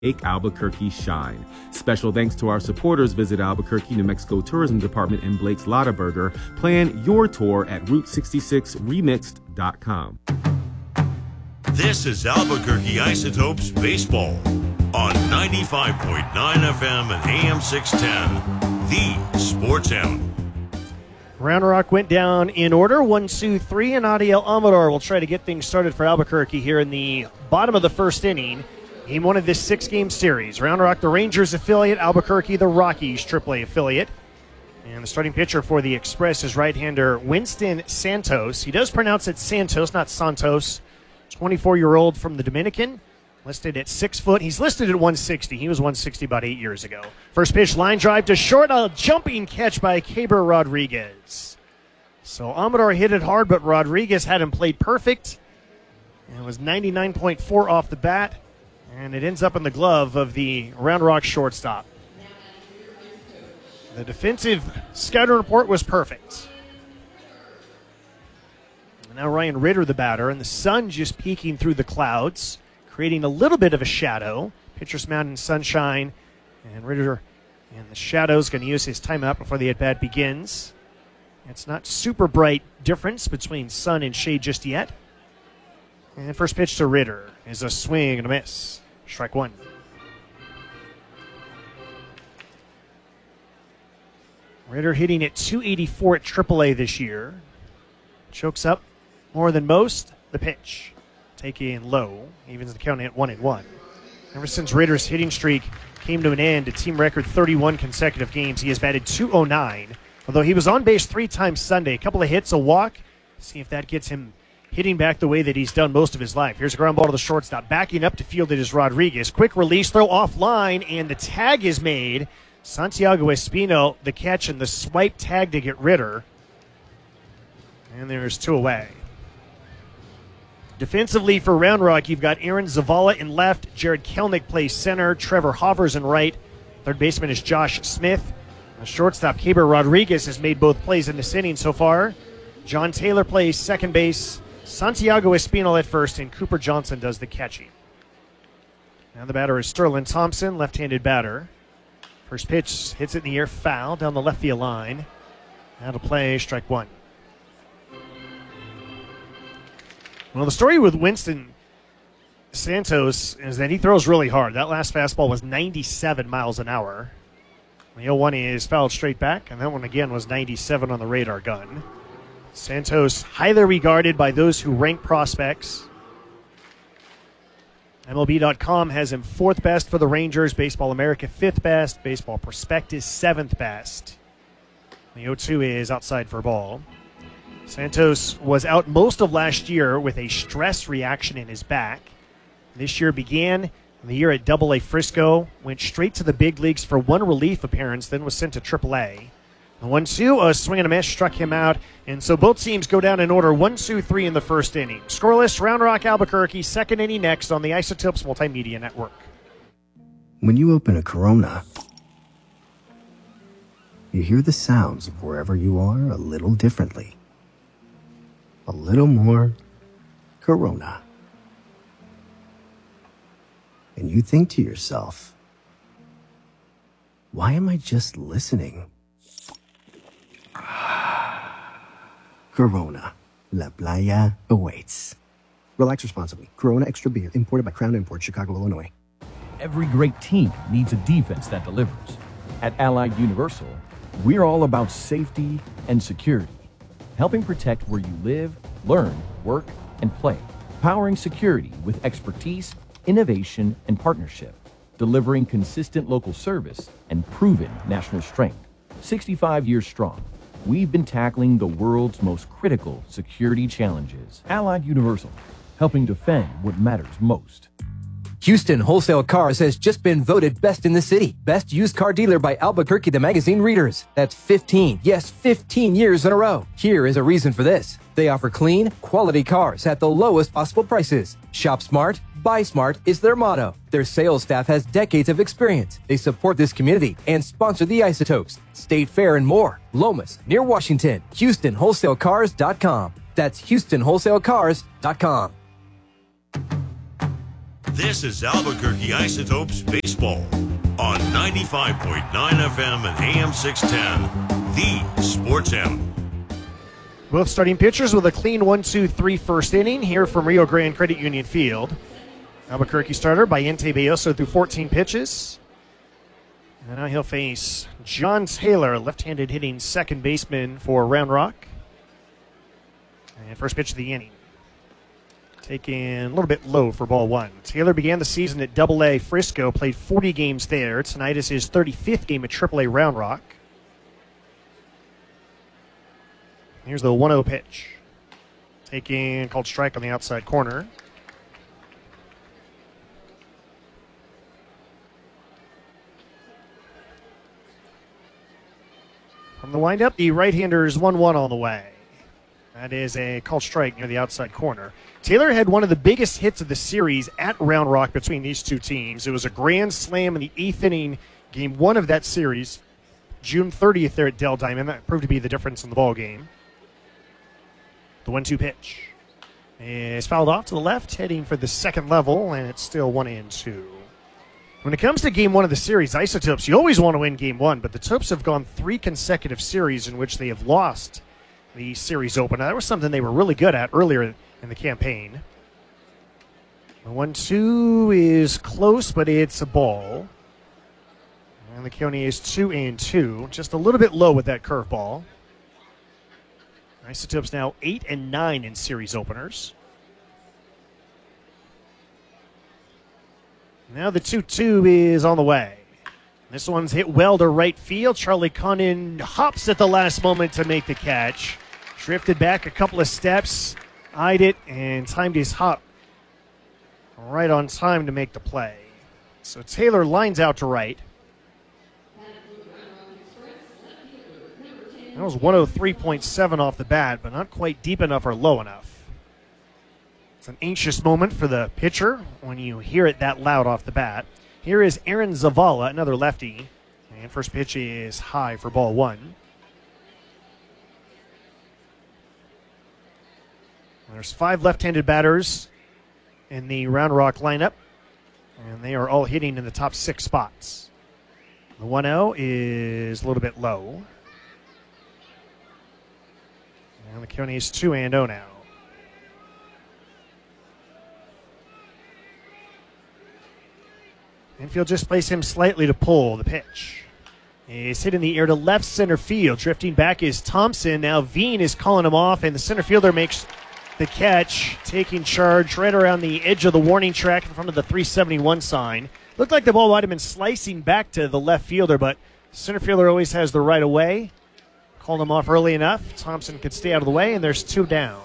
Make Albuquerque shine. Special thanks to our supporters. Visit Albuquerque, New Mexico Tourism Department and Blake's Lotaburger. Plan your tour at Route66Remixed.com. This is Albuquerque Isotopes Baseball on 95.9 FM and AM 610, the Sports Hound. Round Rock went down in order, 1, 2, 3, and Adiel Amador will try to get things started for Albuquerque here in the bottom of the first inning. Game one of this 6-game series. Round Rock, the Rangers affiliate. Albuquerque, the Rockies AAA affiliate. And the starting pitcher for the Express is right-hander Winston Santos. He does pronounce it Santos, not Santos. 24-year-old from the Dominican. Listed at 6 foot. He's listed at 160. He was 160 about 8 years ago. First pitch, line drive to short. A jumping catch by Keber Rodriguez. So Amador hit it hard, but Rodriguez had him played perfect. And it was 99.4 off the bat. And it ends up in the glove of the Round Rock shortstop. The defensive scouting report was perfect. And now Ryan Ritter, the batter, and the sun just peeking through the clouds, creating a little bit of a shadow. Pitcher's mound in sunshine, and Ritter in the shadows going to use his timeout before the at-bat begins. It's not super bright difference between sun and shade just yet. And first pitch to Ritter is a swing and a miss. Strike one. Ritter hitting at .284 at AAA this year. Chokes up more than most. The pitch. Taking low. Evens the count at 1-1. Ever since Ritter's hitting streak came to an end, a team record 31 consecutive games, he has batted .209. Although he was on base 3 times Sunday. A couple of hits, a walk. See if that gets him hitting back the way that he's done most of his life. Here's a ground ball to the shortstop. Backing up to field it is Rodriguez. Quick release, throw offline, and the tag is made. Santiago Espino, the catch and the swipe tag to get Ritter. And there's 2 away. Defensively for Round Rock, you've got Aaron Zavala in left. Jared Kelnick plays center. Trevor Hovers in right. Third baseman is Josh Smith. The shortstop, Keber Rodriguez, has made both plays in this inning so far. John Taylor plays second base. Santiago Espinal at first, and Cooper Johnson does the catching. Now the batter is Sterling Thompson, left-handed batter. First pitch hits it in the air, foul down the left field line. Now to play, strike one. Well, the story with Winston Santos is that he throws really hard. That last fastball was 97 miles an hour. The 0-1 is fouled straight back, and that one again was 97 on the radar gun. Santos, highly regarded by those who rank prospects. MLB.com has him 4th best for the Rangers. Baseball America 5th best. Baseball Prospectus 7th best. The 0-2 is outside for a ball. Santos was out most of last year with a stress reaction in his back. This year began the year at AA Frisco, went straight to the big leagues for 1 relief appearance, then was sent to AAA. The 1-2, a swing and a miss, struck him out. And so both teams go down in order 1, 2, 3 in the first inning. Scoreless, Round Rock, Albuquerque, second inning next on the Isotopes Multimedia Network. When you open a Corona, you hear the sounds of wherever you are a little differently. A little more Corona. And you think to yourself, why am I just listening? Corona. La Playa awaits. Relax responsibly. Corona Extra Beer, imported by Crown Imports, Chicago, Illinois. Every great team needs a defense that delivers. At Allied Universal, we're all about safety and security, helping protect where you live, learn, work, and play. Powering security with expertise, innovation, and partnership. Delivering consistent local service and proven national strength. 65 years strong. We've been tackling the world's most critical security challenges. Allied Universal, helping defend what matters most. Houston Wholesale Cars has just been voted best in the city. Best used car dealer by Albuquerque the Magazine readers. That's 15 years in a row. Here is a reason for this. They offer clean, quality cars at the lowest possible prices. Shop smart, buy smart is their motto. Their sales staff has decades of experience. They support this community and sponsor the Isotopes, State Fair, and more. Lomas, near Washington. HoustonWholesaleCars.com. That's HoustonWholesaleCars.com. This is Albuquerque Isotopes Baseball on 95.9 FM and AM 610, the Sports Animal. Both starting pitchers with a clean 1-2-3 first inning here from Rio Grande Credit Union Field. Albuquerque starter Bayente Belloso threw 14 pitches. And now he'll face John Taylor, left-handed hitting second baseman for Round Rock. And first pitch of the inning. Taken a little bit low for ball one. Taylor began the season at AA Frisco, played 40 games there. Tonight is his 35th game at AAA Round Rock. Here's the 1-0 pitch. Taken, called strike on the outside corner. From the windup, the right-hander is 1-1 on the way. That is a called strike near the outside corner. Taylor had one of the biggest hits of the series at Round Rock between these two teams. It was a grand slam in the 8th inning, game 1 of that series, June 30th there at Dell Diamond. That proved to be the difference in the ball game. The 1-2 pitch is fouled off to the left, heading for the second level, and it's still 1-2. When it comes to game 1 of the series, Isotopes, you always want to win game 1, but the Topes have gone 3 consecutive series in which they have lost the series opener. That was something they were really good at earlier in the campaign. The 1-2 is close, but it's a ball. And the count is 2-2. Just a little bit low with that curveball. Isotopes now 8-9 in series openers. Now the 2-2 is on the way. This one's hit well to right field. Charlie Condon hops at the last moment to make the catch. Drifted back a couple of steps, eyed it, and timed his hop right on time to make the play. So Taylor lines out to right. That was 103.7 off the bat, but not quite deep enough or low enough. It's an anxious moment for the pitcher when you hear it that loud off the bat. Here is Aaron Zavala, another lefty. And first pitch is high for ball one. There's 5 left-handed batters in the Round Rock lineup, and they are all hitting in the top 6 spots. The 1-0 is a little bit low. And the count is 2-0 now. Infield just placed him slightly to pull the pitch. He's hit in the air to left center field. Drifting back is Thompson. Now Veen is calling him off, and the center fielder makes the catch, taking charge right around the edge of the warning track in front of the 371 sign. Looked like the ball might have been slicing back to the left fielder, but center fielder always has the right of way. Called him off early enough. Thompson could stay out of the way, and there's 2 down.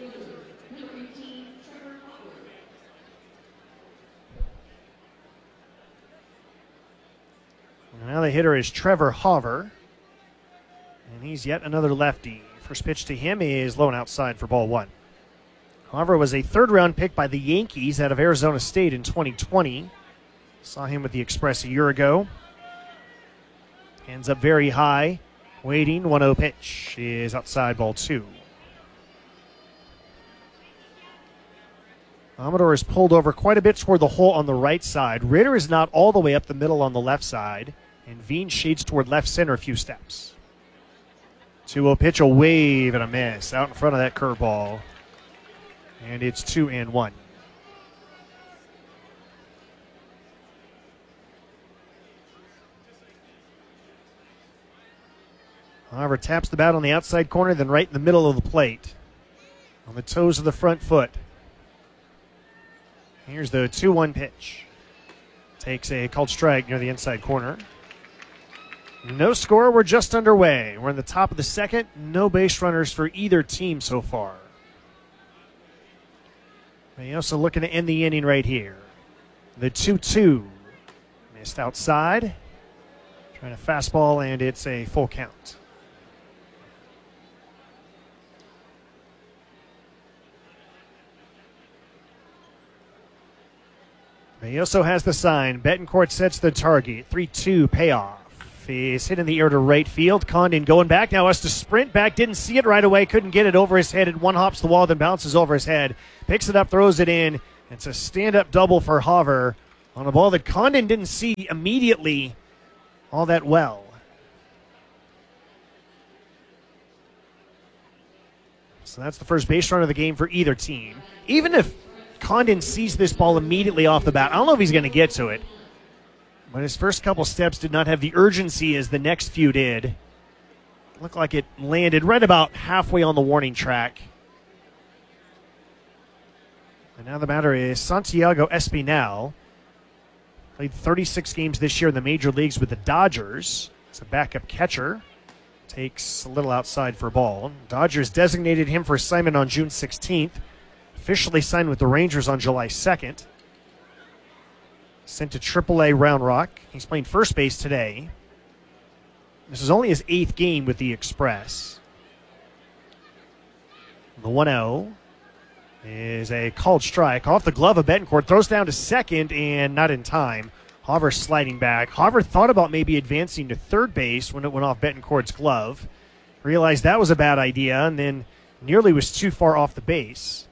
Now the hitter is Trevor Hauver, and he's yet another lefty. First pitch to him is low and outside for ball one. Hauver was a 3rd-round pick by the Yankees out of Arizona State in 2020. Saw him with the Express a year ago. Hands up very high, waiting. 1-0 pitch is outside ball 2. Amador is pulled over quite a bit toward the hole on the right side. Ritter is not all the way up the middle on the left side. And Veen shades toward left center a few steps. 2-0 pitch, a wave and a miss out in front of that curveball. And it's 2-1. However, taps the bat on the outside corner, then right in the middle of the plate. On the toes of the front foot. Here's the 2-1 pitch. Takes a called strike near the inside corner. No score, we're just underway. We're in the top of the second. No base runners for either team so far. Belloso looking to end the inning right here. The 2-2. Missed outside. Trying to fastball, and it's a full count. Belloso has the sign. Betancourt sets the target. 3-2 payoff. He's hit in the air to right field. Condon going back. Now has to sprint back. Didn't see it right away. Couldn't get it over his head. And one hops the wall, then bounces over his head. Picks it up, throws it in. It's a stand-up double for Haver on a ball that Condon didn't see immediately all that well. So that's the first base run of the game for either team. Even if Condon sees this ball immediately off the bat, I don't know if he's going to get to it, but his first couple steps did not have the urgency as the next few did. It looked like it landed right about halfway on the warning track. And now the batter is Santiago Espinal. Played 36 games this year in the major leagues with the Dodgers. It's a backup catcher. Takes a little outside for a ball. Dodgers designated him for assignment on June 16th. Officially signed with the Rangers on July 2nd. Sent to AAA Round Rock. He's playing first base today. This is only his 8th game with the Express. The 1-0 is a called strike. Off the glove of Betancourt. Throws down to second and not in time. Haver sliding back. Haver thought about maybe advancing to third base when it went off Betancourt's glove. Realized that was a bad idea and then nearly was too far off the base.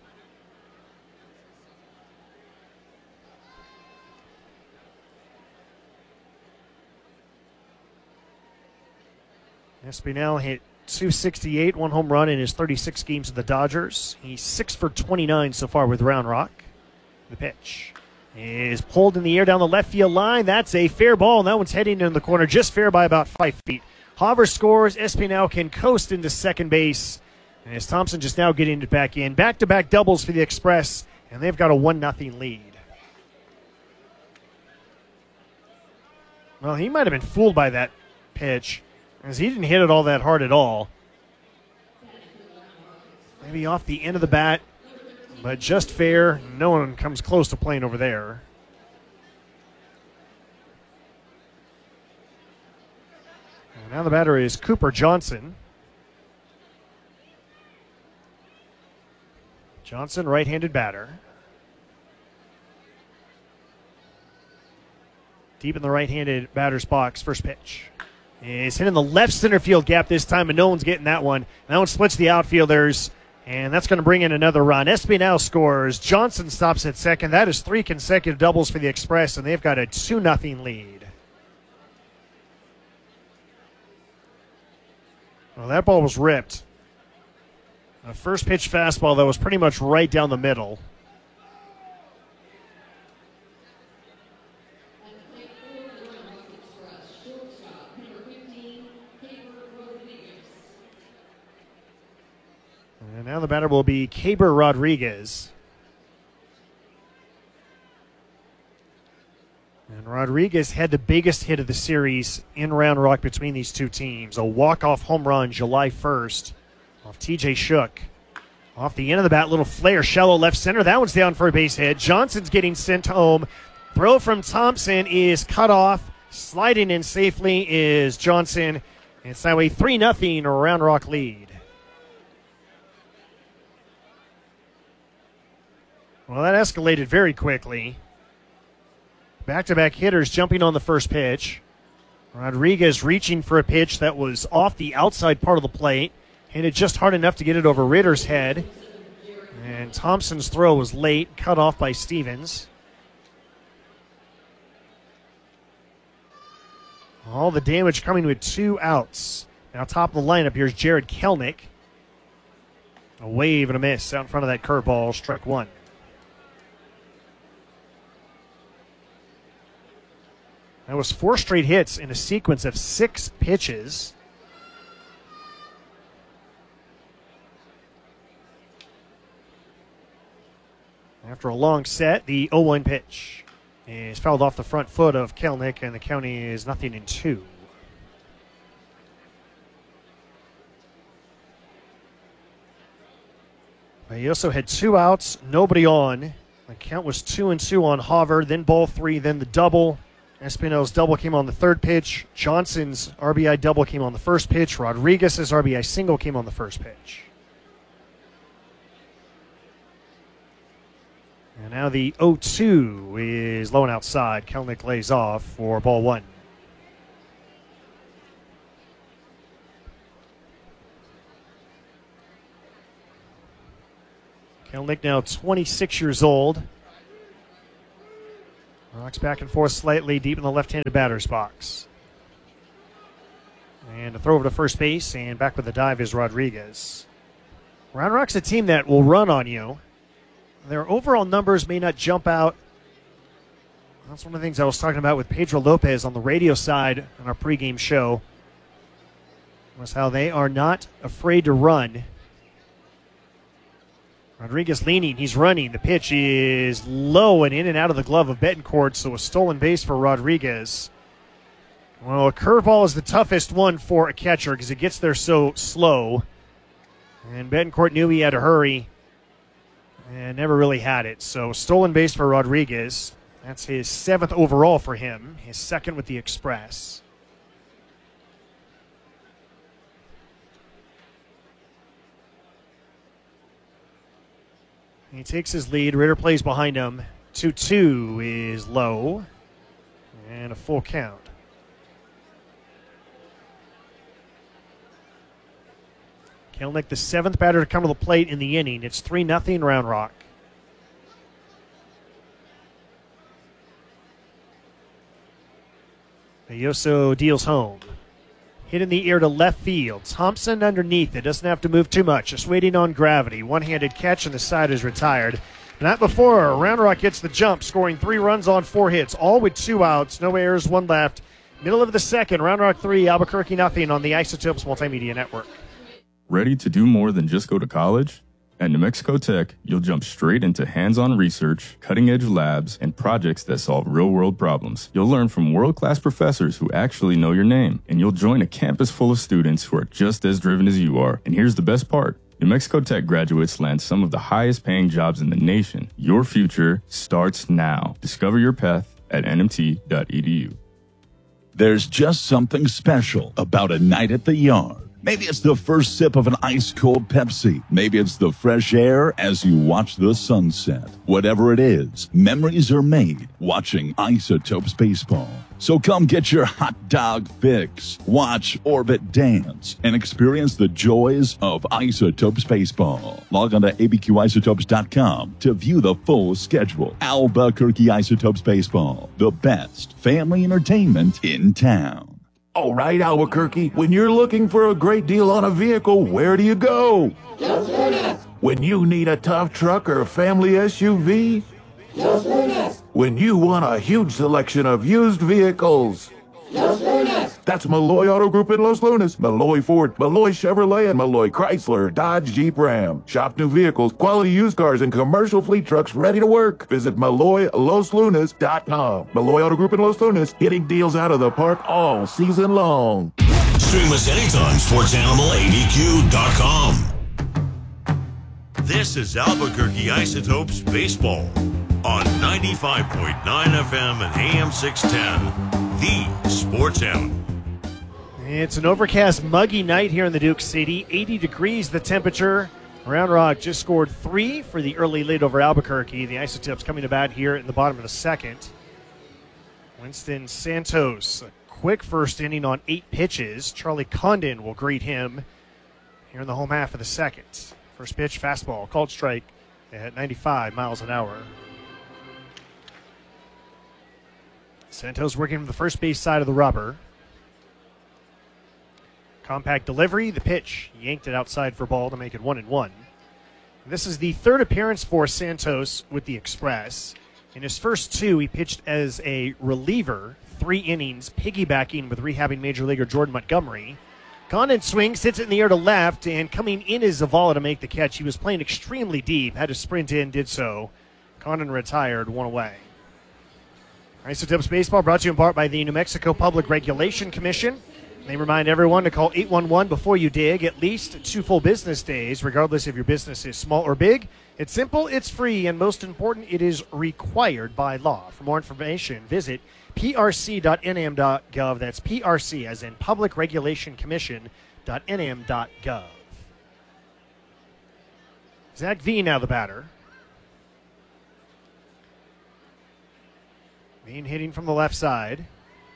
Espinal hit .268, one home run in his 36 games with the Dodgers. He's 6 for 29 so far with Round Rock. The pitch is pulled in the air down the left field line. That's a fair ball, and that one's heading in the corner, just fair by about 5 feet. Haver scores. Espinal can coast into second base. And as Thompson just now getting it back in. Back-to-back doubles for the Express, and they've got a 1-0 lead. Well, he might have been fooled by that pitch, as he didn't hit it all that hard at all. Maybe off the end of the bat, but just fair. No one comes close to playing over there. And now the batter is Cooper Johnson. Johnson, right-handed batter. Deep in the right-handed batter's box, first pitch. Is hitting the left center field gap this time, and no one's getting that one. That one splits the outfielders, and that's going to bring in another run. Espinal scores. Johnson stops at second. That is 3 consecutive doubles for the Express, and they've got a 2-0 lead. Well, that ball was ripped. A first pitch fastball that was pretty much right down the middle. And now the batter will be Keibert Rodriguez. And Rodriguez had the biggest hit of the series in Round Rock between these two teams. A walk-off home run July 1st off TJ Shook. Off the end of the bat, little flare, shallow left center. That one's down for a base hit. Johnson's getting sent home. Throw from Thompson is cut off. Sliding in safely is Johnson. It's now a 3-0 Round Rock lead. Well, that escalated very quickly. Back-to-back hitters jumping on the first pitch. Rodriguez reaching for a pitch that was off the outside part of the plate. Hit it just hard enough to get it over Ritter's head. And Thompson's throw was late, cut off by Stevens. All the damage coming with 2 outs. Now top of the lineup, here's Jared Kelnick. A wave and a miss out in front of that curveball, strike 1. That was 4 straight hits in a sequence of 6 pitches. After a long set, the 0-1 pitch is fouled off the front foot of Kelnick, and the count is 0-2. But he also had 2 outs, nobody on. The count was 2-2 on Haver, then ball 3, then the double. Espinal's double came on the third pitch. Johnson's RBI double came on the first pitch. Rodriguez's RBI single came on the first pitch. And now the 0-2 is low and outside. Kelnick lays off for ball 1. Kelnick now 26 years old. Rocks back and forth slightly deep in the left-handed batter's box. And a throw over to first base, and back with the dive is Rodriguez. Round Rock's a team that will run on you. Their overall numbers may not jump out. That's one of the things I was talking about with Pedro Lopez on the radio side on our pregame show, was how they are not afraid to run. Rodriguez leaning, he's running. The pitch is low and in and out of the glove of Betancourt, so a stolen base for Rodriguez. Well, a curveball is the toughest one for a catcher because it gets there so slow. And Betancourt knew he had to hurry and never really had it. So stolen base for Rodriguez. That's his 7th overall for him, his 2nd with the Express. He takes his lead. Ritter plays behind him. 2-2 is low. And a full count. Kelenic, the 7th batter to come to the plate in the inning. It's 3-0 Round Rock. Belloso deals home. Hit in the air to left field. Thompson underneath it. Doesn't have to move too much. Just waiting on gravity. One-handed catch and the side is retired. Not before. Round Rock gets the jump, scoring 3 runs on 4 hits, all with 2 outs. No errors, 1 left. Middle of the 2nd. Round Rock 3, Albuquerque nothing on the Isotopes Multimedia Network. Ready to do more than just go to college? At New Mexico Tech, you'll jump straight into hands-on research, cutting-edge labs, and projects that solve real-world problems. You'll learn from world-class professors who actually know your name, and you'll join a campus full of students who are just as driven as you are. And here's the best part. New Mexico Tech graduates land some of the highest-paying jobs in the nation. Your future starts now. Discover your path at nmt.edu. There's just something special about a night at the yard. Maybe it's the first sip of an ice-cold Pepsi. Maybe it's the fresh air as you watch the sunset. Whatever it is, memories are made watching Isotopes Baseball. So come get your hot dog fix, watch Orbit dance, and experience the joys of Isotopes Baseball. Log on to abqisotopes.com to view the full schedule. Albuquerque Isotopes Baseball, the best family entertainment in town. All right, Albuquerque, when you're looking for a great deal on a vehicle, where do you go? Los Lunas. When you need a tough truck or family SUV? Los Lunas. When you want a huge selection of used vehicles? Los Lunas. That's Malloy Auto Group in Los Lunas. Malloy Ford, Malloy Chevrolet, and Malloy Chrysler, Dodge, Jeep, Ram. Shop new vehicles, quality used cars, and commercial fleet trucks ready to work. Visit MalloyLosLunas.com. Malloy Auto Group in Los Lunas, hitting deals out of the park all season long. Stream us anytime, SportsAnimalABQ.com. This is Albuquerque Isotopes Baseball on 95.9 FM and AM 610, the Sports Animal. It's an overcast, muggy night here in the Duke City. 80 degrees the temperature. Round Rock just scored 3 for the early lead over Albuquerque. The Isotopes coming to bat here in the bottom of the 2nd. Winston Santos, a quick first inning on 8 pitches. Charlie Condon will greet him here in the home half of the 2nd. First pitch, fastball, called strike at 95 miles an hour. Santos working from the first base side of the rubber. Compact delivery, the pitch, yanked it outside for ball to make it 1-1. This is the 3rd appearance for Santos with the Express. In his first 2, he pitched as a reliever, 3 innings, piggybacking with rehabbing major leaguer Jordan Montgomery. Condon swings, hits it in the air to left, and coming in is Zavala to make the catch. He was playing extremely deep, had to sprint in, did so. Condon retired, 1 away. Isotopes Baseball brought to you in part by the New Mexico Public Regulation Commission. They remind everyone to call 811 before you dig at least 2 full business days, regardless if your business is small or big. It's simple, it's free, and most important, it is required by law. For more information, visit prc.nm.gov. That's PRC, as in Public Regulation Commission.nm.gov. Zach Veen now the batter. Veen hitting from the left side.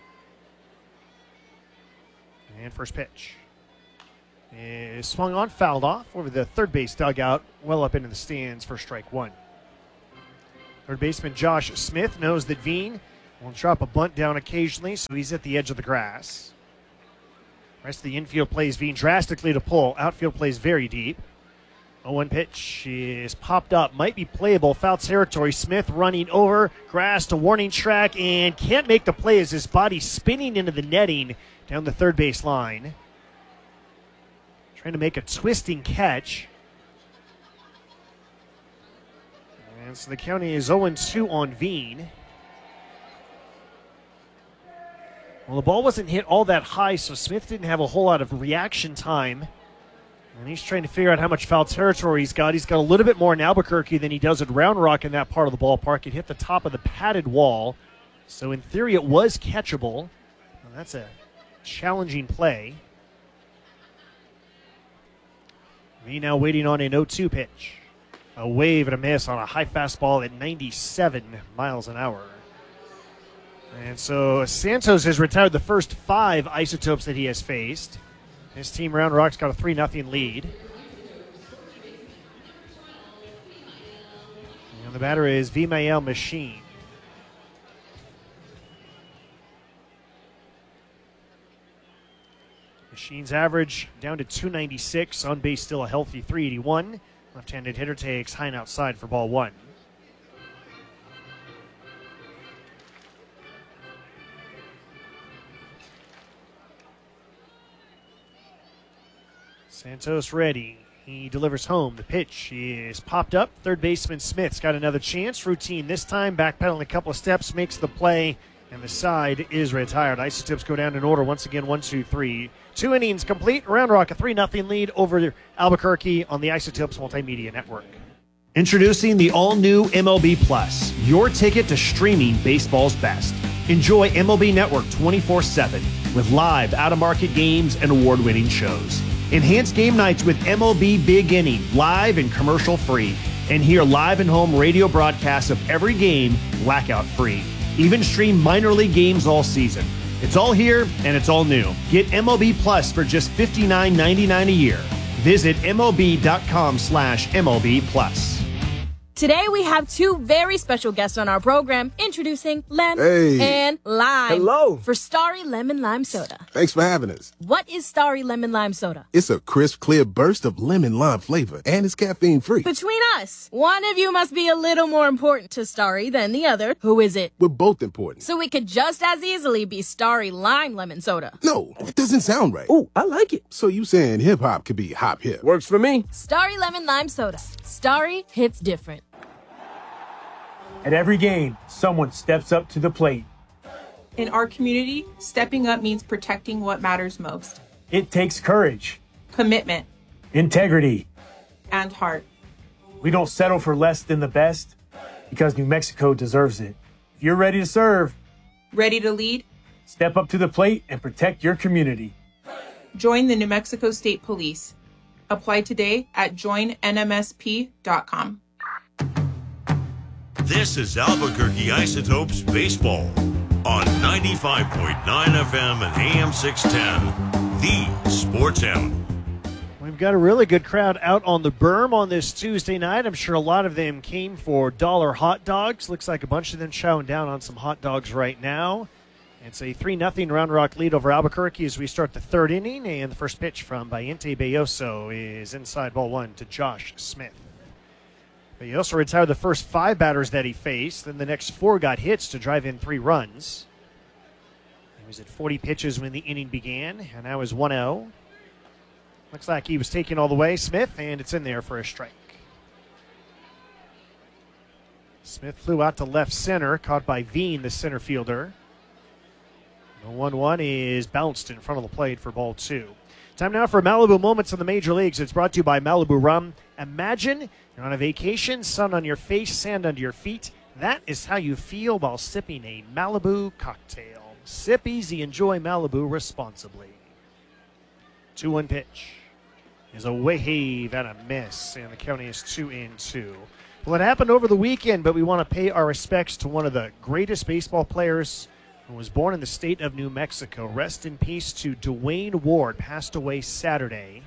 And first pitch is swung on, fouled off over the third base dugout, well up into the stands for strike 1. Third baseman Josh Smith knows that Veen will drop a bunt down occasionally, so he's at the edge of the grass. Rest of the infield plays Veen drastically to pull. Outfield plays very deep. 0-1 pitch is popped up. Might be playable. Foul territory. Smith running over. Grass to warning track and can't make the play as his body spinning into the netting down the third base line. Trying to make a twisting catch. And so the county is 0-2 on Veen. Well, the ball wasn't hit all that high, so Smith didn't have a whole lot of reaction time. And he's trying to figure out how much foul territory he's got. He's got a little bit more in Albuquerque than he does at Round Rock in that part of the ballpark. It hit the top of the padded wall. So in theory, it was catchable. Well, that's a challenging play. Veen now waiting on an 0-2 pitch. A wave and a miss on a high fastball at 97 miles an hour. And so Santos has retired the first 5 Isotopes that he has faced. His team, Round Rock's got a 3-0 lead. And the batter is Vimael Machine. Machine's average down to 296. On base still a healthy 381. Left-handed hitter takes high and outside for ball 1. Santos ready. He delivers home. The pitch is popped up. Third baseman Smith's got another chance. Routine this time. Backpedaling a couple of steps. Makes the play. And the side is retired. Isotopes go down in order once again. 1, 2, 3. 2 innings complete. Round Rock a 3-0 lead over Albuquerque on the Isotopes Multimedia Network. Introducing the all-new MLB Plus, your ticket to streaming baseball's best. Enjoy MLB Network 24/7 with live out-of-market games and award-winning shows. Enhance game nights with MLB Big Inning, live and commercial-free. And hear live and home radio broadcasts of every game, blackout-free. Even stream minor league games all season. It's all here, and it's all new. Get MLB Plus for just $59.99 a year. Visit MLB.com/MLB Plus. Today we have 2 very special guests on our program. Introducing Lem and Lime. Hello. For Starry Lemon Lime Soda. Thanks for having us. What is Starry Lemon Lime Soda? It's a crisp, clear burst of lemon lime flavor, and it's caffeine-free. Between us, one of you must be a little more important to Starry than the other. Who is it? We're both important. So it could just as easily be Starry Lime Lemon Soda. No, that doesn't sound right. Oh, I like it. So you saying hip-hop could be hop-hip? Works for me. Starry Lemon Lime Soda. Starry hits different. At every game, someone steps up to the plate. In our community, stepping up means protecting what matters most. It takes courage, commitment, integrity, and heart. We don't settle for less than the best because New Mexico deserves it. If you're ready to serve, ready to lead, step up to the plate and protect your community. Join the New Mexico State Police. Apply today at joinnmsp.com. This is Albuquerque Isotopes Baseball on 95.9 FM and AM 610, the Sports Animal. We've got a really good crowd out on the berm on this Tuesday night. I'm sure a lot of them came for dollar hot dogs. Looks like a bunch of them chowing down on some hot dogs right now. It's a 3-0 Round Rock lead over Albuquerque as we start the 3rd inning, and the first pitch from Bayente Belloso is inside ball 1 to Josh Smith. He also retired the first 5 batters that he faced. Then the next 4 got hits to drive in 3 runs. He was at 40 pitches when the inning began, and now is 1-0. Looks like he was taken all the way, Smith, and it's in there for a strike. Smith flew out to left center, caught by Veen, the center fielder. The 1-1 is bounced in front of the plate for ball 2. Time now for Malibu Moments in the Major Leagues. It's brought to you by Malibu Rum. Imagine you're on a vacation, sun on your face, sand under your feet. That is how you feel while sipping a Malibu cocktail. Sip easy, enjoy Malibu responsibly. 2-1 pitch is a wave and a miss, and the county is 2-2. Well, it happened over the weekend, but we want to pay our respects to one of the greatest baseball players who was born in the state of New Mexico. Rest in peace to Dwayne Ward, passed away Saturday.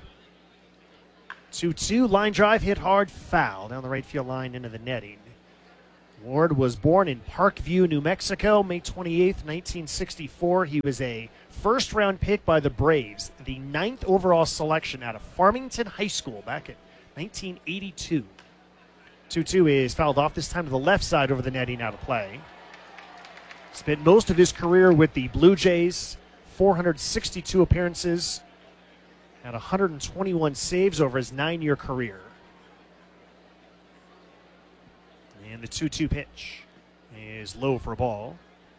2-2, line drive, hit hard, foul down the right field line into the netting. Ward was born in Parkview, New Mexico, May 28th, 1964. He was a first-round pick by the Braves, the 9th overall selection out of Farmington High School back in 1982. 2-2 is fouled off, this time to the left side over the netting, out of play. Spent most of his career with the Blue Jays, 462 appearances, had 121 saves over his 9-year career. And the 2-2 pitch is low for a ball.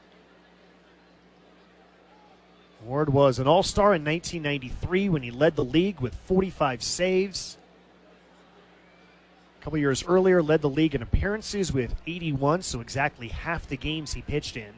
Ward was an all-star in 1993 when he led the league with 45 saves. A couple years earlier, led the league in appearances with 81, so exactly half the games he pitched in.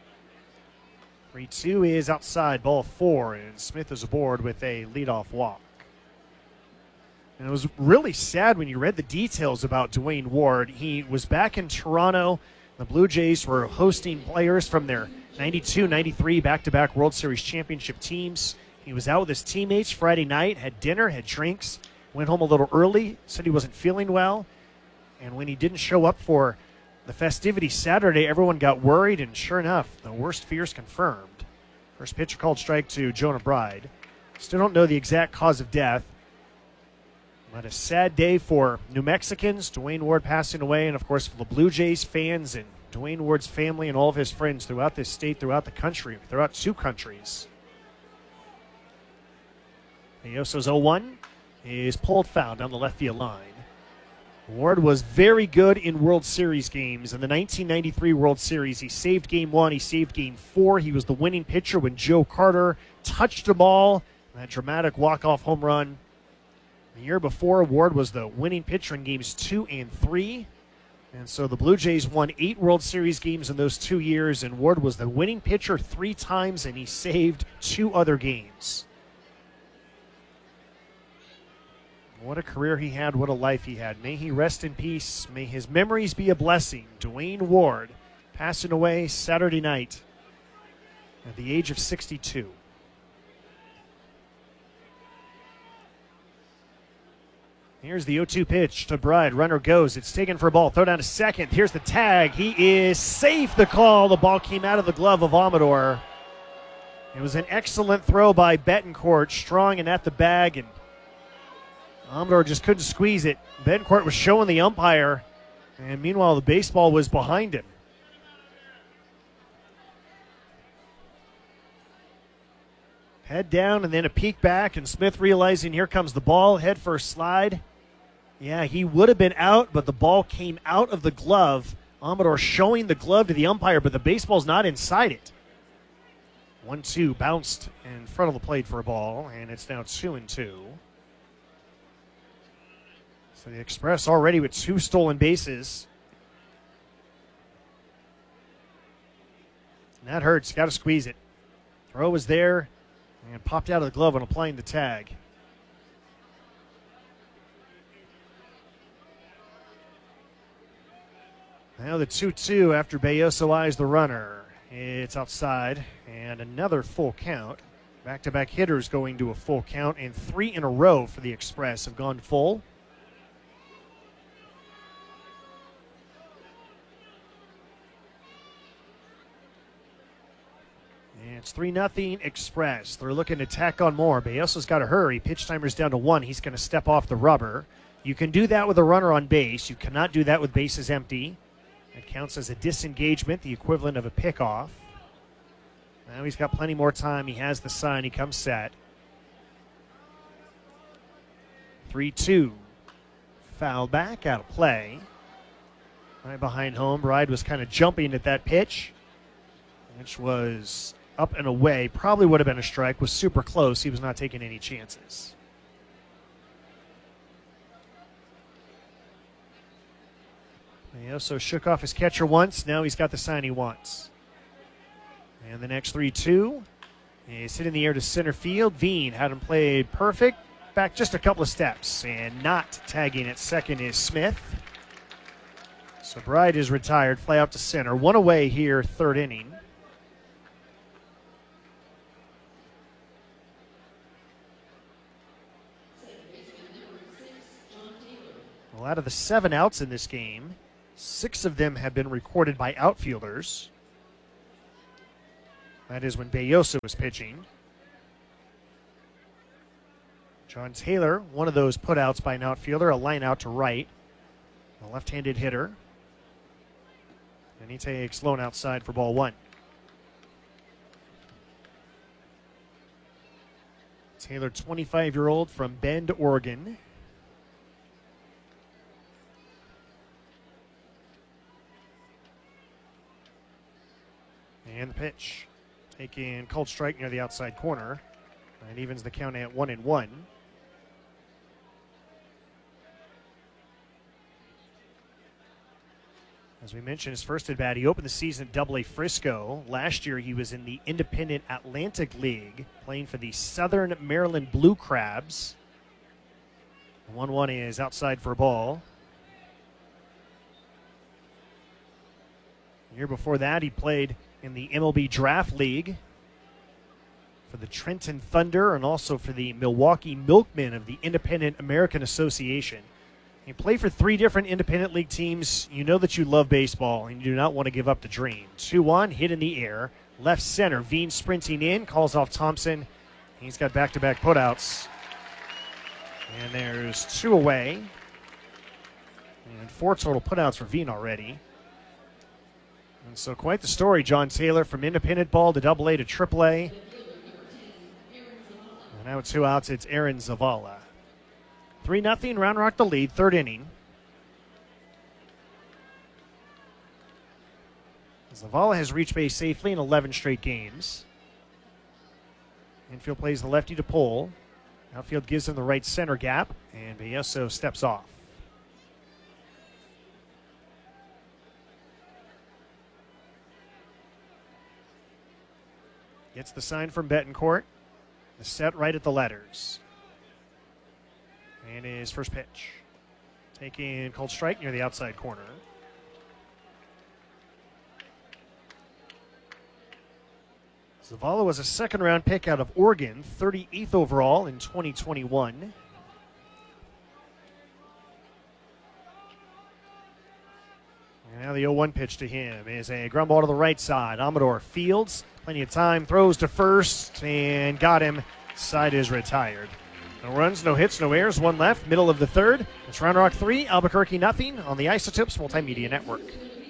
3-2 is outside, ball 4, and Smith is aboard with a leadoff walk. And it was really sad when you read the details about Dwayne Ward. He was back in Toronto. The Blue Jays were hosting players from their 92, 93 back-to-back World Series championship teams. He was out with his teammates Friday night, had dinner, had drinks, went home a little early, said he wasn't feeling well. And when he didn't show up for the festivities Saturday, everyone got worried, and sure enough, the worst fears confirmed. First pitch called strike to Jonah Bride. Still don't know the exact cause of death. But a sad day for New Mexicans, Dwayne Ward passing away, and of course for the Blue Jays fans and Dwayne Ward's family and all of his friends throughout this state, throughout the country, throughout 2 countries. Belloso's 0-1 is pulled foul down the left field line. Ward was very good in World Series games. In the 1993 World Series, he saved Game 1, he saved Game 4. He was the winning pitcher when Joe Carter touched the ball. That dramatic walk-off home run. The year before, Ward was the winning pitcher in Games 2 and 3. And so the Blue Jays won 8 World Series games in those 2 years, and Ward was the winning pitcher 3 times, and he saved 2 other games. What a career he had, what a life he had. May he rest in peace. May his memories be a blessing. Dwayne Ward passing away Saturday night at the age of 62. Here's the 0-2 pitch to Bride. Runner goes. It's taken for a ball. Throw down to second. Here's the tag. He is safe. The call. The ball came out of the glove of Amador. It was an excellent throw by Betancourt. Strong and at the bag, and Amador just couldn't squeeze it. Betancourt was showing the umpire, and meanwhile the baseball was behind him. Head down and then a peek back, and Smith realizing here comes the ball. Head first slide. Yeah, he would have been out, but the ball came out of the glove. Amador showing the glove to the umpire, but the baseball's not inside it. 1-2 bounced in front of the plate for a ball, and it's now 2-2. So the Express already with 2 stolen bases. And that hurts. Got to squeeze it. Throw was there and popped out of the glove when applying the tag. Now the 2-2 after Belloso eyes the runner. It's outside, and another full count. Back-to-back hitters going to a full count, and 3 in a row for the Express have gone full. And it's 3-0 Express. They're looking to tack on more. Belloso's got to hurry. Pitch timer's down to 1. He's going to step off the rubber. You can do that with a runner on base. You cannot do that with bases empty. It counts as a disengagement, the equivalent of a pickoff. Now he's got plenty more time. He has the sign. He comes set. 3-2. Foul back, out of play. Right behind home. Bride was kind of jumping at that pitch, which was up and away. Probably would have been a strike. Was super close. He was not taking any chances. He also shook off his catcher once. Now he's got the sign he wants. And the next 3-2 is hit in the air to center field. Veen had him played perfect. Back just a couple of steps. And not tagging at second is Smith. So Bride is retired. Fly out to center. 1 away here, 3rd inning. Well, out of the 7 outs in this game, 6 of them have been recorded by outfielders. That is when Belloso was pitching. John Taylor, one of those putouts by an outfielder, a line out to right. A left-handed hitter. And he takes lone outside for ball 1. Taylor, 25-year-old from Bend, Oregon. And the pitch. Taking called strike near the outside corner. And evens the count at 1-1. As we mentioned, his first at bat, he opened the season at Double-A Frisco. Last year, he was in the Independent Atlantic League, playing for the Southern Maryland Blue Crabs. 1-1 is outside for a ball. The year before that, he played in the MLB Draft League for the Trenton Thunder and also for the Milwaukee Milkmen of the Independent American Association. You play for 3 different independent league teams. You know that you love baseball and you do not want to give up the dream. 2-1, hit in the air. Left center, Veen sprinting in, calls off Thompson. He's got back-to-back putouts. And there's 2 away. And 4 total putouts for Veen already. And so quite the story, John Taylor, from independent ball to Double-A to Triple-A. And now with 2 outs, it's Aaron Zavala. 3-0, Round Rock the lead, 3rd inning. Zavala has reached base safely in 11 straight games. Infield plays the lefty to pull. Outfield gives him the right center gap, and Belloso steps off. Gets the sign from Betancourt. The set right at the letters. And his first pitch. Taking called strike near the outside corner. Zavala was a second-round pick out of Oregon, 38th overall in 2021. And now the 0-1 pitch to him is a ground ball to the right side. Amador fields, plenty of time, throws to first, and got him. Side is retired. No runs, no hits, no errors, 1 left, middle of the 3rd. It's Round Rock 3, Albuquerque nothing on the Isotopes Multimedia Network.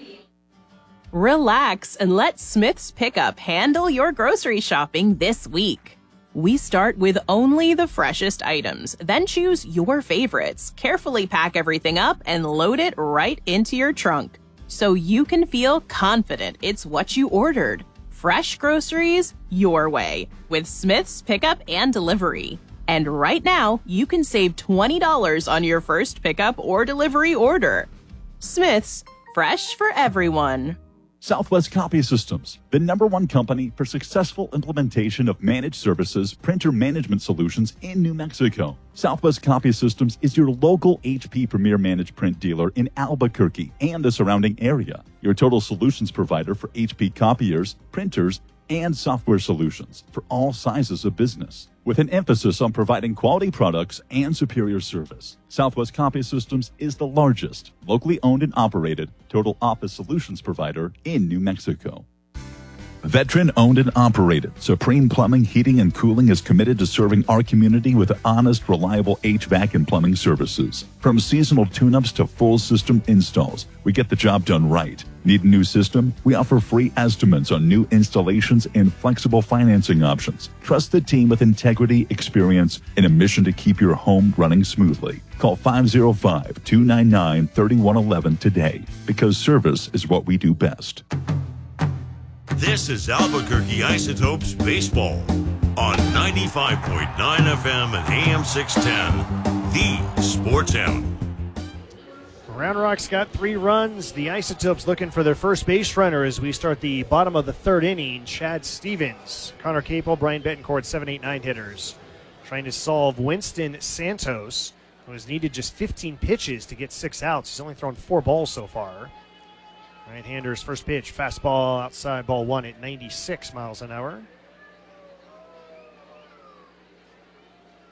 Relax and let Smith's Pickup handle your grocery shopping this week. We start with only the freshest items, then choose your favorites, carefully pack everything up, and load it right into your trunk so you can feel confident it's what you ordered. Fresh groceries your way with Smith's Pickup and Delivery. And right now, you can save $20 on your first pickup or delivery order. Smith's, fresh for everyone. Southwest Copy Systems, the #1 company for successful implementation of managed services printer management solutions in New Mexico. Southwest Copy Systems is your local HP Premier Managed Print dealer in Albuquerque and the surrounding area. Your total solutions provider for HP copiers, printers, and software solutions for all sizes of business, with an emphasis on providing quality products and superior service. Southwest Copy Systems is the largest, locally owned and operated total office solutions provider in New Mexico. Veteran owned and operated, Supreme Plumbing, Heating, and Cooling is committed to serving our community with honest, reliable HVAC and plumbing services. From seasonal tune-ups to full system installs, we get the job done right. Need a new system? We offer free estimates on new installations and flexible financing options. Trust the team with integrity, experience, and a mission to keep your home running smoothly. Call 505-299-3111 today, because service is what we do best. This is Albuquerque Isotopes Baseball on 95.9 FM and AM 610, the Sports Animal. Round Rock's got 3 runs. The Isotopes looking for their first base runner as we start the bottom of the 3rd inning. Chad Stevens, Connor Capel, Brian Betancourt, 7, 8, 9 hitters. Trying to solve Winston Santos, who has needed just 15 pitches to get 6 outs. He's only thrown 4 balls so far. Right-hander's first pitch, fastball outside, ball 1 at 96 miles an hour.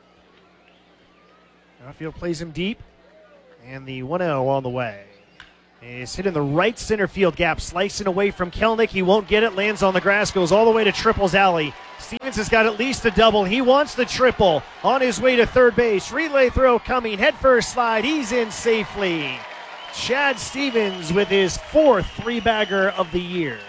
Outfield plays him deep, and the 1-0 on the way. Is hit in the right center field gap, slicing away from Kelnick. He won't get it, lands on the grass, goes all the way to Triple's alley. Stevens has got at least a double. He wants the triple on his way to third base. Relay throw coming, headfirst slide. He's in safely. Chad Stevens with his 4th three-bagger of the year.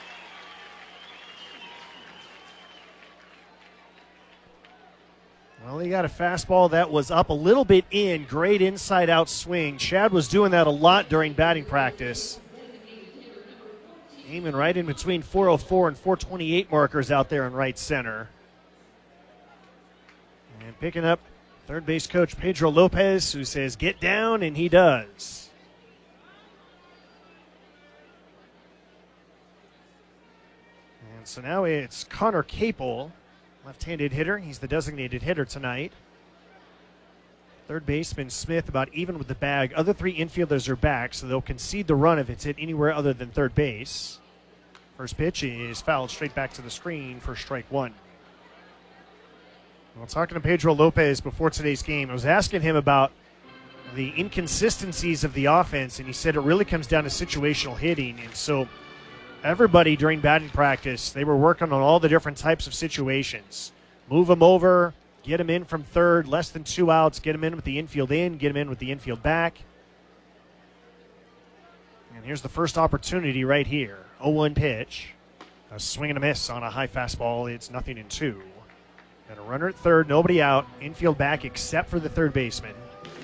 Well, he got a fastball that was up a little bit in. Great inside-out swing. Chad was doing that a lot during batting practice. Aiming right in between 404 and 428 markers out there in right center. And picking up third base coach Pedro Lopez, who says, get down, and he does. And so now it's Connor Capel, left-handed hitter. He's the designated hitter tonight. Third baseman Smith about even with the bag. Other 3 infielders are back, so they'll concede the run if it's hit anywhere other than third base. First pitch is fouled straight back to the screen for strike 1. Well, talking to Pedro Lopez before today's game, I was asking him about the inconsistencies of the offense, and he said it really comes down to situational hitting. And so everybody during batting practice, they were working on all the different types of situations. Move them over, get them in from third, less than 2 outs, get them in with the infield in, get them in with the infield back. And here's the first opportunity right here. 0-1 pitch. A swing and a miss on a high fastball. It's 0-2. Got a runner at third, nobody out. Infield back except for the third baseman.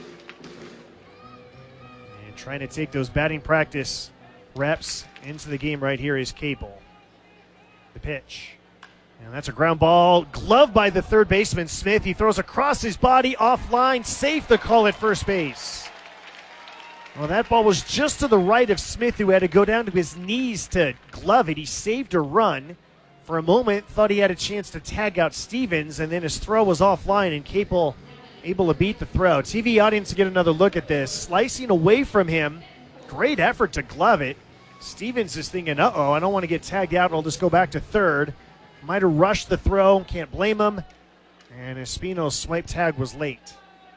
And trying to take those batting practice reps into the game right here is Capel. The pitch. And that's a ground ball. Gloved by the third baseman, Smith. He throws across his body, offline. Safe the call at first base. Well, that ball was just to the right of Smith, who had to go down to his knees to glove it. He saved a run. For a moment, thought he had a chance to tag out Stevens, and then his throw was offline, and Capel able to beat the throw. TV audience to get another look at this. Slicing away from him. Great effort to glove it. Stevens is thinking, uh-oh, I don't want to get tagged out. I'll just go back to third. Might have rushed the throw. Can't blame him. And Espino's swipe tag was late.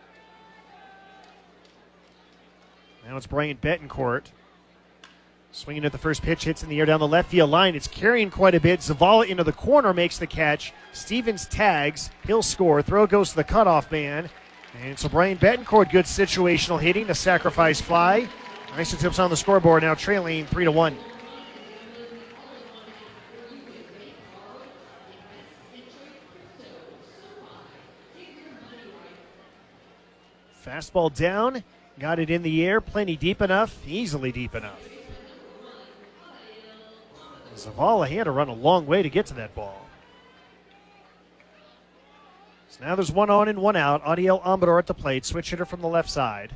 Now it's Bryant Betancourt. Swinging at the first pitch, hits in the air down the left field line. It's carrying quite a bit. Zavala into the corner makes the catch. Stevens tags. He'll score. Throw goes to the cutoff man. And so Bryant Betancourt, good situational hitting. A sacrifice fly. Isotopes on the scoreboard now trailing 3-1. Fastball down. Got it in the air. Plenty deep enough. Easily deep enough. Zavala, he had to run a long way to get to that ball. So now there's 1 on and 1 out. Adiel Amador at the plate. Switch hitter from the left side.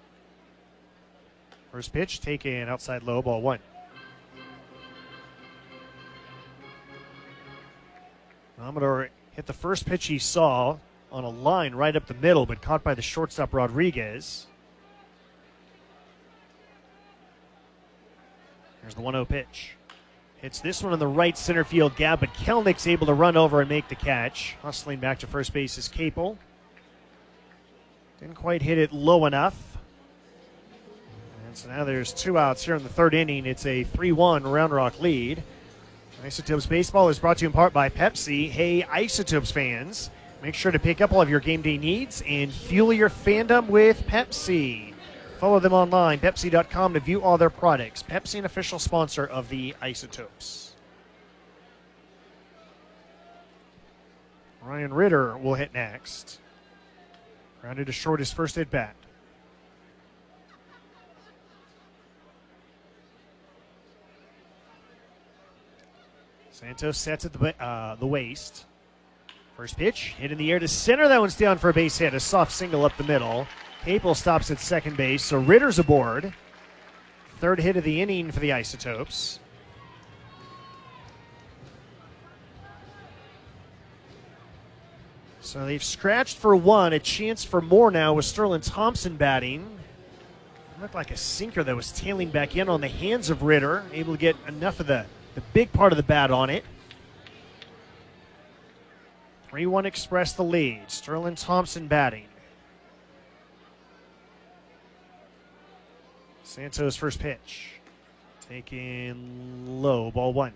First pitch taken outside low, ball 1. Amador hit the first pitch he saw on a line right up the middle, but caught by the shortstop Rodriguez. Here's the 1-0 pitch. Hits this one in the right center field gap, but Kelnick's able to run over and make the catch. Hustling back to first base is Capel. Didn't quite hit it low enough. And so now there's 2 outs here in the third inning. It's a 3-1 Round Rock lead. Isotopes Baseball is brought to you in part by Pepsi. Hey, Isotopes fans, make sure to pick up all of your game day needs and fuel your fandom with Pepsi. Follow them online, Pepsi.com, to view all their products. Pepsi, an official sponsor of the Isotopes. Ryan Ritter will hit next. Grounded to short his first at bat. Santos sets at the waist. First pitch, hit in the air to center. That one's down for a base hit. A soft single up the middle. Capel stops at second base, so Ritter's aboard. Third hit of the inning for the Isotopes. So they've scratched for 1. A chance for more now with Sterling Thompson batting. It looked like a sinker that was tailing back in on the hands of Ritter. Able to get enough of the big part of the bat on it. 3-1 Express the lead. Sterling Thompson batting. Santos first pitch. Taken low, ball 1.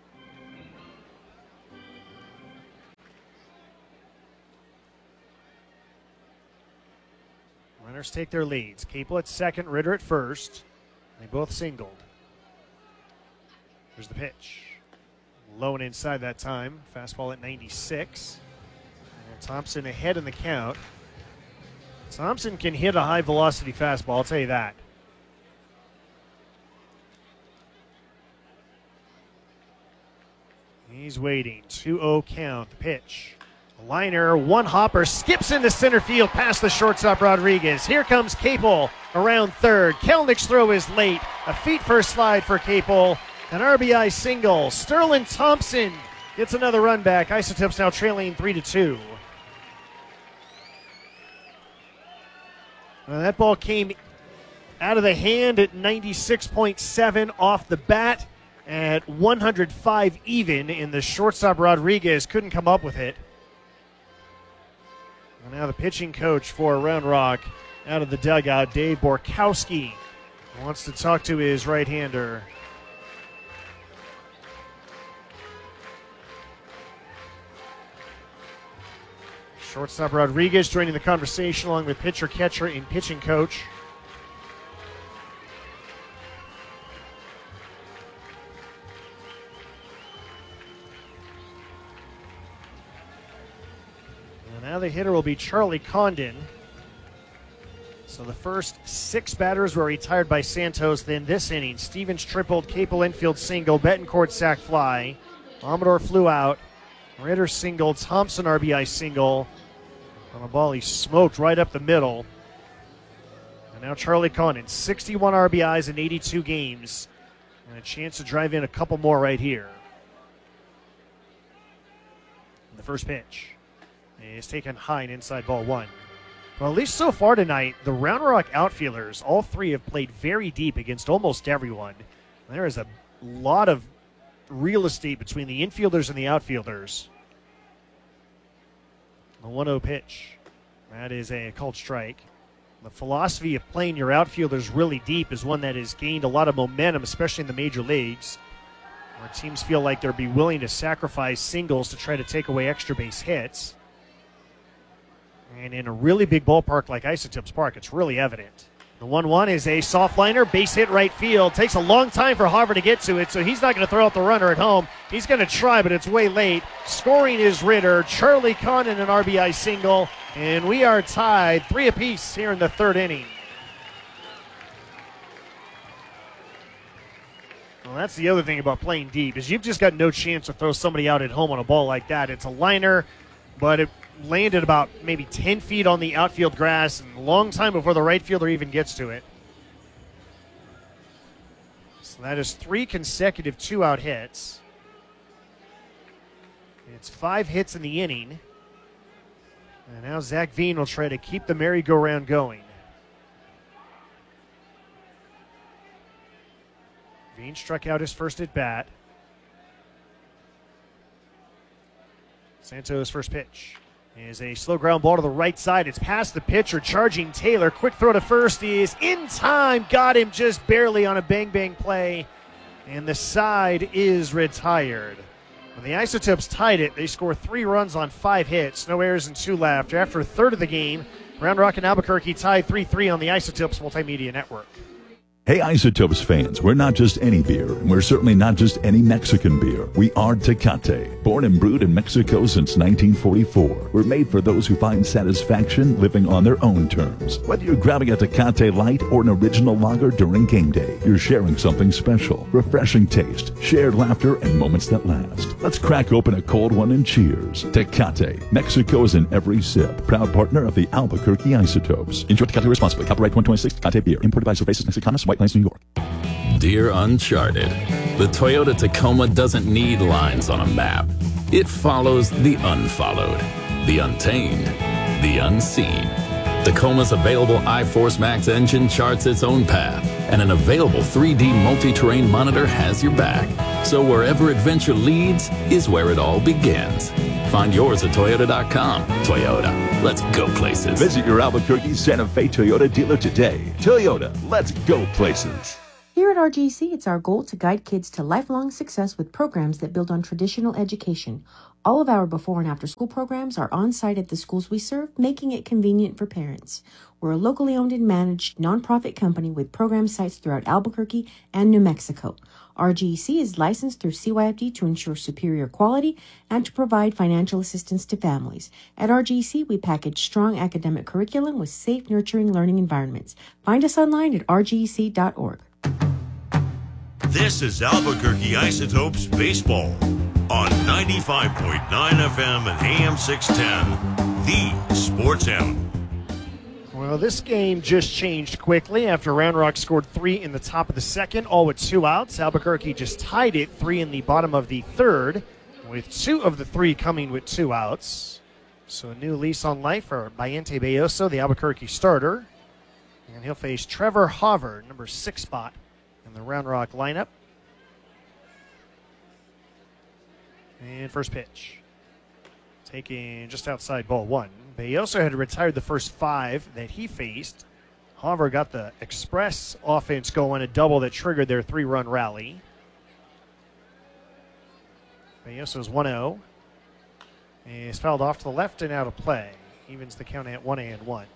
Runners take their leads. Capel at second, Ritter at first. They both singled. Here's the pitch. Low and inside that time. Fastball at 96. And Thompson ahead in the count. Thompson can hit a high velocity fastball, I'll tell you that. He's waiting. 2-0 count. The pitch. A liner, one hopper, skips into center field past the shortstop Rodriguez. Here comes Capel around third. Kelnick's throw is late. A feet first slide for Capel. An RBI single. Sterling Thompson gets another run back. Isotopes now trailing 3-2. That ball came out of the hand at 96.7 off the bat at 105 even, and the shortstop Rodriguez couldn't come up with it. And now the pitching coach for Round Rock out of the dugout, Dave Borkowski, wants to talk to his right-hander. Shortstop Rodriguez joining the conversation along with pitcher, catcher, and pitching coach. And now the hitter will be Charlie Condon. So the first 6 batters were retired by Santos. Then this inning, Stevens tripled, Capel infield single, Betancourt sac fly. Amador flew out. Ritter single, Thompson RBI single. On a ball he smoked right up the middle. And now Charlie Condon, 61 RBIs in 82 games. And a chance to drive in a couple more right here. And the first pitch is taken high and inside, ball 1. Well, at least so far tonight, the Round Rock outfielders, all 3 have played very deep against almost everyone. There is a lot of real estate between the infielders and the outfielders. The 1-0 pitch. That is a called strike. The philosophy of playing your outfielders really deep is one that has gained a lot of momentum, especially in the major leagues, where teams feel like they'll be willing to sacrifice singles to try to take away extra base hits. And in a really big ballpark like Isotopes Park, it's really evident. The 1-1 is a soft liner, base hit right field. Takes a long time for Harvard to get to it, so he's not going to throw out the runner at home. He's going to try, but it's way late. Scoring is Ritter. Charlie Condon, an RBI single, and we are tied 3 apiece here in the 3rd inning. Well, that's the other thing about playing deep, is you've just got no chance to throw somebody out at home on a ball like that. It's a liner, but it landed about maybe 10 feet on the outfield grass, and a long time before the right fielder even gets to it. So that is 3 consecutive 2-out hits. It's 5 hits in the inning. And now Zach Veen will try to keep the merry-go-round going. Veen struck out his first at bat. Santos' first pitch is a slow ground ball to the right side. It's past the pitcher, charging Taylor. Quick throw to first is in time. Got him just barely on a bang-bang play. And the side is retired. When the Isotopes tied it, they score 3 runs on 5 hits. No errors and 2 left. After a third of the game, Round Rock and Albuquerque tied 3-3 on the Isotopes Multimedia Network. Hey, Isotopes fans, we're not just any beer, and we're certainly not just any Mexican beer. We are Tecate. Born and brewed in Mexico since 1944, we're made for those who find satisfaction living on their own terms. Whether you're grabbing a Tecate Light or an original lager during game day, you're sharing something special. Refreshing taste, shared laughter, and moments that last. Let's crack open a cold one and cheers. Tecate. Mexico is in every sip. Proud partner of the Albuquerque Isotopes. Enjoy Tecate responsibly. Copyright 2026 Tecate Beer. Imported by Cervezas Mexicanas, White Plains, New York. Dear Uncharted, the Toyota Tacoma doesn't need lines on a map. It follows the unfollowed, the untamed, the unseen. Tacoma's available iForce Max engine charts its own path, and an available 3D multi-terrain monitor has your back. So wherever adventure leads is where it all begins. Find yours at Toyota.com. Toyota, let's go places. Visit your Albuquerque Santa Fe Toyota dealer today. Toyota, let's go places. Here at RGC, it's our goal to guide kids to lifelong success with programs that build on traditional education. All of our before and after school programs are on site at the schools we serve, making it convenient for parents. We're a locally owned and managed nonprofit company with program sites throughout Albuquerque and New Mexico. RGC is licensed through CYFD to ensure superior quality and to provide financial assistance to families. At RGC, we package strong academic curriculum with safe, nurturing learning environments. Find us online at rgc.org. This is Albuquerque Isotopes Baseball on 95.9 FM and AM 610, the Sports Animal. Well, this game just changed quickly after Round Rock scored 3 in the top of the second, all with 2 outs. Albuquerque just tied it 3 in the bottom of the third, with 2 of the 3 coming with 2 outs. So a new lease on life for Bayente Belloso, the Albuquerque starter. And he'll face Trevor Hoover, number 6 spot in the Round Rock lineup. And first pitch. Taken just outside ball 1. Belloso had retired the first 5 that he faced. Hoover got the express offense going, a double that triggered their 3-run rally. Belloso's 1-0. He's fouled off to the left and out of play. Evens the count at 1-1.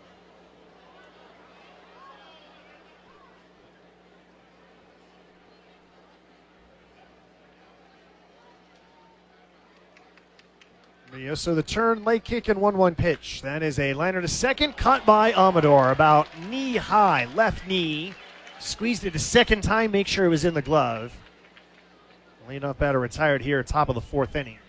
So the turn, late kick, and 1-1 pitch. That is a liner to second, caught by Amador, about knee high, left knee. Squeezed it a second time, make sure it was in the glove. Leadoff batter retired here, top of the 4th inning.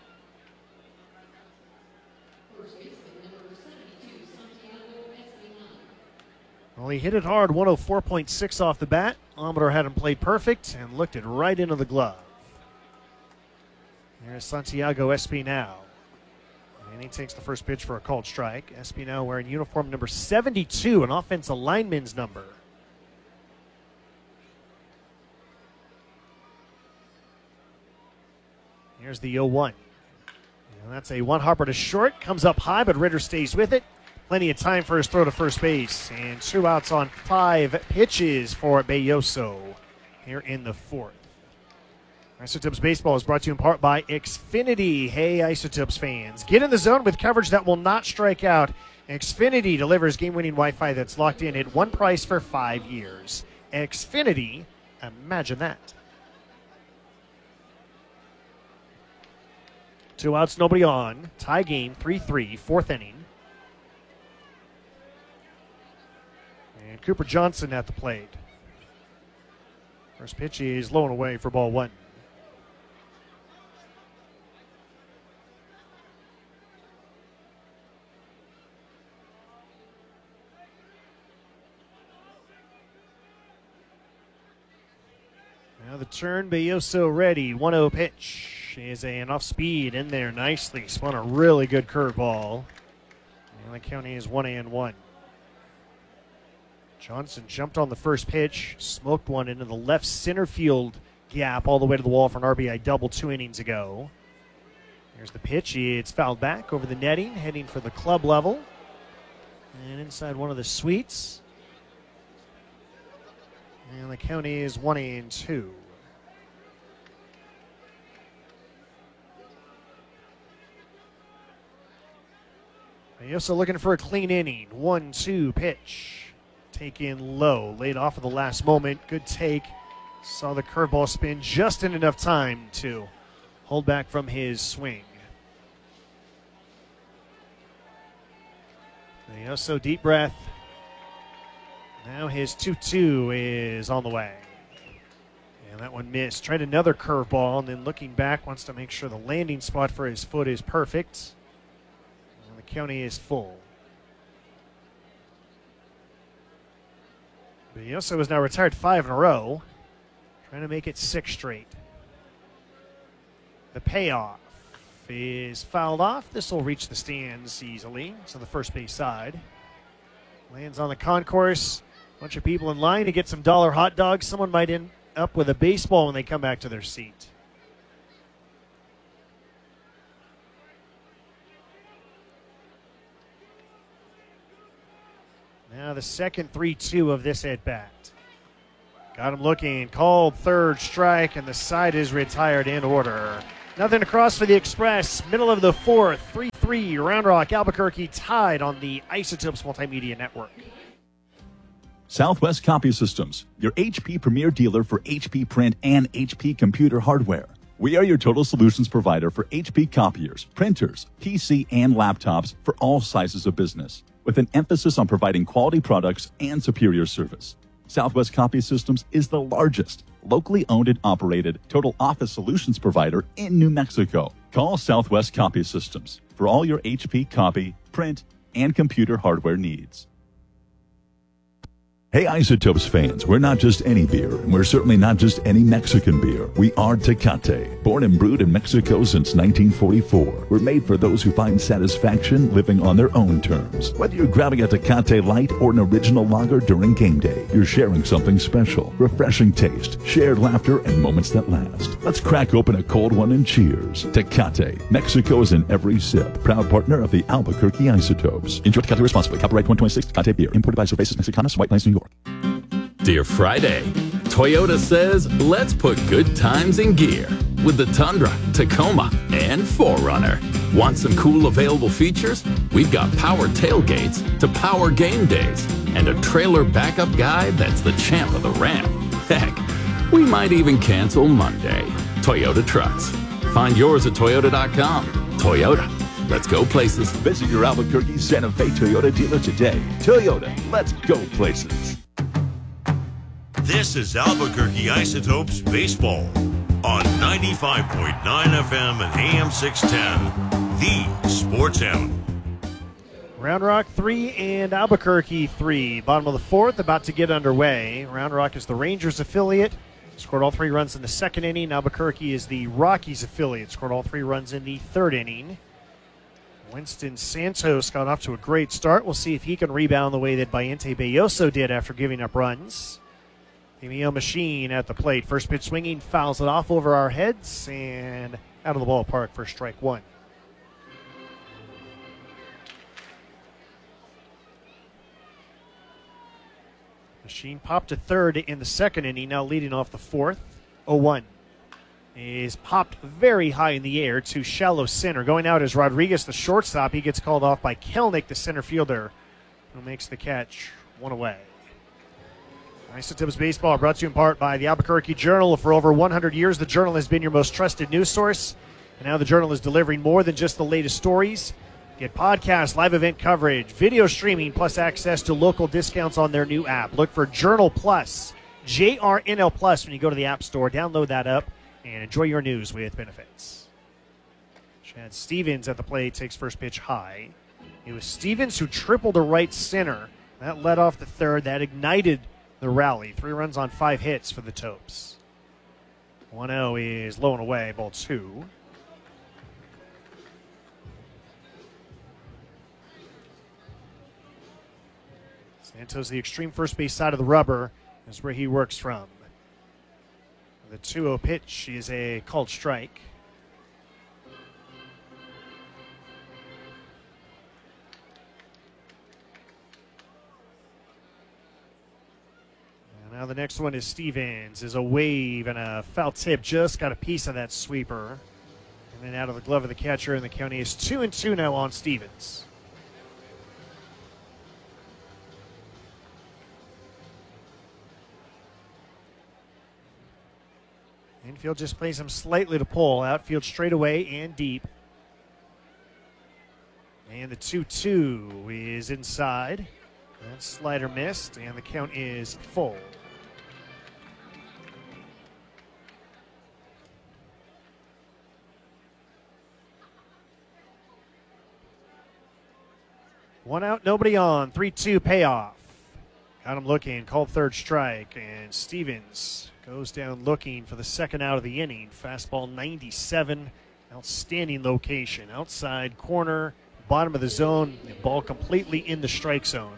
Well, he hit it hard, 104.6 off the bat. Amador had him played perfect and looked it right into the glove. There's Santiago Espinal. And he takes the first pitch for a called strike. Espinal wearing uniform number 72, an offensive lineman's number. Here's the 0-1. And that's a one-hopper to short. Comes up high, but Ritter stays with it. Plenty of time for his throw to first base. And 2 outs on 5 pitches for Belloso here in the 4th. Isotopes Baseball is brought to you in part by Xfinity. Hey, Isotopes fans. Get in the zone with coverage that will not strike out. Xfinity delivers game-winning Wi-Fi that's locked in at one price for 5 years. Xfinity, imagine that. 2 outs, nobody on. Tie game, 3-3, 4th inning. And Cooper Johnson at the plate. First pitch is low and away for ball 1. Now the turn, Belloso ready. 1-0 pitch is an off speed in there nicely. Spun a really good curveball. And the count is 1-1. Johnson jumped on the first pitch, smoked one into the left center field gap all the way to the wall for an RBI double 2 innings ago. Here's the pitch. It's fouled back over the netting, heading for the club level. And inside one of the suites. And the count is 1-2. Belloso looking for a clean inning. 1-2 pitch. Taken low. Laid off at the last moment. Good take. Saw the curveball spin just in enough time to hold back from his swing. Belloso, deep breath. Now his 2-2 is on the way. And that one missed. Tried another curveball, and then looking back, wants to make sure the landing spot for his foot is perfect. And the count is full. Belloso has now retired 5 in a row. Trying to make it 6 straight. The payoff is fouled off. This will reach the stands easily. So the first base side. Lands on the concourse. Bunch of people in line to get some dollar hot dogs. Someone might end up with a baseball when they come back to their seat. Now the second 3-2 of this at bat. Got him looking, called third strike, and the side is retired in order. Nothing across for the Express. Middle of the fourth, 3-3. Round Rock, Albuquerque tied on the Isotopes Multimedia Network. Southwest Copy Systems, your HP premier dealer for HP print and HP computer hardware. We are your total solutions provider for HP copiers, printers, PC, and laptops for all sizes of business, with an emphasis on providing quality products and superior service. Southwest Copy Systems is the largest, locally owned and operated total office solutions provider in New Mexico. Call Southwest Copy Systems for all your HP copy, print, and computer hardware needs. Hey Isotopes fans, we're not just any beer, and we're certainly not just any Mexican beer. We are Tecate. Born and brewed in Mexico since 1944. We're made for those who find satisfaction living on their own terms. Whether you're grabbing a Tecate Light or an original lager during game day, you're sharing something special. Refreshing taste, shared laughter, and moments that last. Let's crack open a cold one and cheers. Tecate. Mexico is in every sip. Proud partner of the Albuquerque Isotopes. Enjoy Tecate responsibly. Copyright 2026 Tecate Beer. Imported by Cervezas Mexicanas, White Plains, New York. Dear Friday, Toyota says let's put good times in gear with the Tundra, Tacoma, and 4Runner. Want some cool available features? We've got power tailgates to power game days and a trailer backup guy that's the champ of the ramp. Heck, we might even cancel Monday. Toyota Trucks. Find yours at Toyota.com. Toyota. Let's go places. Visit your Albuquerque Santa Fe Toyota dealer today. Toyota, let's go places. This is Albuquerque Isotopes Baseball on 95.9 FM and AM 610, the Sports Animal. Round Rock 3 and Albuquerque 3. Bottom of the fourth, about to get underway. Round Rock is the Rangers affiliate. Scored all 3 runs in the second inning. Albuquerque is the Rockies affiliate. Scored all 3 runs in the third inning. Winston Santos got off to a great start. We'll see if he can rebound the way that Bayente Belloso did after giving up runs. Emil Machine at the plate. First pitch swinging, fouls it off over our heads and out of the ballpark for strike one. Machine popped to third in the second inning, now leading off the fourth. 0-1 is popped very high in the air to shallow center. Going out is Rodriguez, the shortstop. He gets called off by Kelnick, the center fielder, who makes the catch. One away. Isotopes Baseball brought to you in part by the Albuquerque Journal. For over 100 years, the Journal has been your most trusted news source. And now the Journal is delivering more than just the latest stories. Get podcasts, live event coverage, video streaming, plus access to local discounts on their new app. Look for Journal Plus, JRNL Plus, when you go to the App Store. Download that up and enjoy your news with benefits. Chad Stevens at the plate takes first pitch high. It was Stevens who tripled to right center. That led off the third. That ignited the rally. 3 runs on 5 hits for the Topes. 1-0 is low and away, ball 2. Santos, the extreme first base side of the rubber, is where he works from. The 2-0 pitch is a called strike. Now the next one is Stevens, is a wave and a foul tip. Just got a piece of that sweeper. And then out of the glove of the catcher, and the count is 2-2 now on Stevens. Infield just plays him slightly to pull. Outfield straight away and deep. And the 2-2 is inside. That slider missed, and the count is full. One out, nobody on. 3-2 payoff. Got him looking, called third strike, and Stevens goes down looking for the second out of the inning. Fastball 97, outstanding location. Outside corner, bottom of the zone, the ball completely in the strike zone.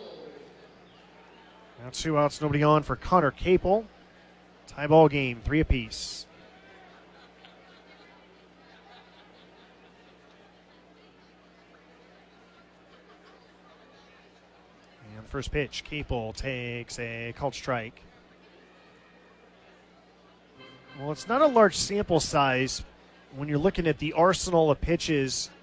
Now 2 outs, nobody on for Connor Capel. Tie ball game, 3 apiece. And First pitch, Capel takes a called strike. Well, it's not a large sample size when you're looking at the arsenal of pitches